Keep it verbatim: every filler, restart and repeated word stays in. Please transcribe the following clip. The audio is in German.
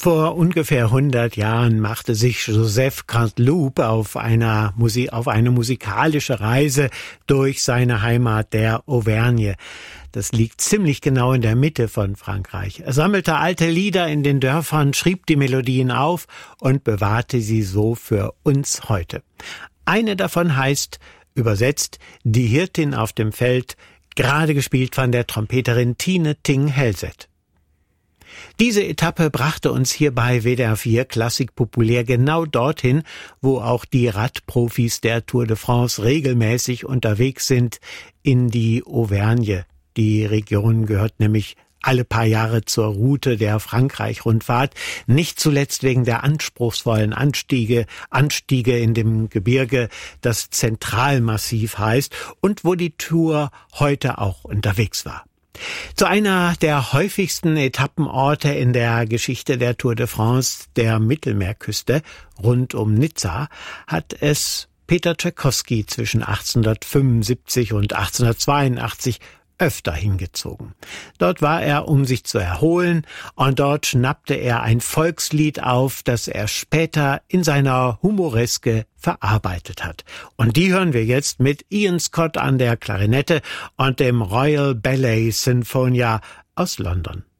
Vor ungefähr hundert Jahren machte sich Joseph Canteloup auf, einer Musi- auf eine musikalische Reise durch seine Heimat der Auvergne. Das liegt ziemlich genau in der Mitte von Frankreich. Er sammelte alte Lieder in den Dörfern, schrieb die Melodien auf und bewahrte sie so für uns heute. Eine davon heißt, übersetzt, Die Hirtin auf dem Feld, gerade gespielt von der Trompeterin Tine Ting-Helset. Diese Etappe brachte uns hier bei W D R vier Klassik populär genau dorthin, wo auch die Radprofis der Tour de France regelmäßig unterwegs sind, in die Auvergne. Die Region gehört nämlich alle paar Jahre zur Route der Frankreich-Rundfahrt, nicht zuletzt wegen der anspruchsvollen Anstiege, Anstiege in dem Gebirge, das Zentralmassiv heißt und wo die Tour heute auch unterwegs war. Zu einer der häufigsten Etappenorte in der Geschichte der Tour de France, der Mittelmeerküste, rund um Nizza, hat es Peter Tschaikowski zwischen achtzehnhundertfünfundsiebzig und achtzehnhundertzweiundachtzig öfter hingezogen. Dort war er, um sich zu erholen, und dort schnappte er ein Volkslied auf, das er später in seiner Humoreske verarbeitet hat. Und die hören wir jetzt mit Ian Scott an der Klarinette und dem Royal Ballet Sinfonia aus London.